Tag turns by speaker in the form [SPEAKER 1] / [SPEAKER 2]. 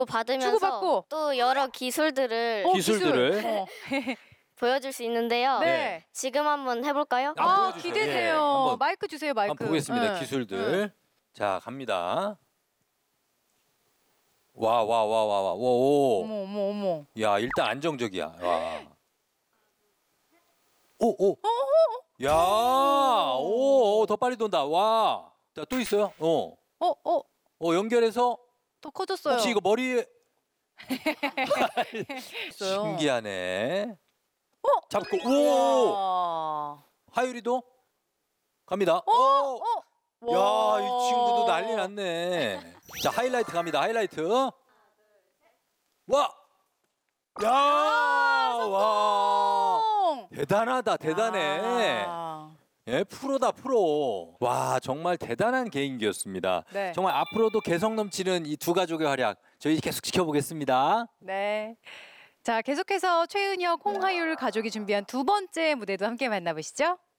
[SPEAKER 1] 받으면서
[SPEAKER 2] 주고받고.
[SPEAKER 1] 또 여러 기술들을
[SPEAKER 3] 기술들을.
[SPEAKER 1] 보여줄 수 있는데요.
[SPEAKER 2] 네.
[SPEAKER 1] 지금 한번 해볼까요?
[SPEAKER 3] 보여주세요.
[SPEAKER 2] 기대돼요.
[SPEAKER 3] 예, 한번
[SPEAKER 2] 마이크 주세요, 마이크.
[SPEAKER 3] 한번 보겠습니다.
[SPEAKER 2] 응.
[SPEAKER 3] 기술들. 자, 갑니다. 와. 오.
[SPEAKER 2] 어머.
[SPEAKER 3] 야, 일단 안정적이야. 와. 오. 야, 더 빨리 돈다. 와. 자, 또 있어요. 연결해서
[SPEAKER 2] 더 커졌어요.
[SPEAKER 3] 혹시 이거 머리에
[SPEAKER 2] 있어요.
[SPEAKER 3] 신기하네. 잡고 오.
[SPEAKER 2] 와.
[SPEAKER 3] 하율이도 갑니다. 야, 이 친구도 난리 났네. 자, 하이라이트 갑니다. 하이라이트. 와. 야, 와. 대단하다. 대단해. 예, 프로다, 프로. 와, 정말 대단한 개인기였습니다.
[SPEAKER 2] 네.
[SPEAKER 3] 정말 앞으로도 개성 넘치는 이 두 가족의 활약 저희 계속 지켜보겠습니다.
[SPEAKER 2] 네. 자, 계속해서 최은혁, 홍하율 가족이 준비한 두 번째 무대도 함께 만나보시죠.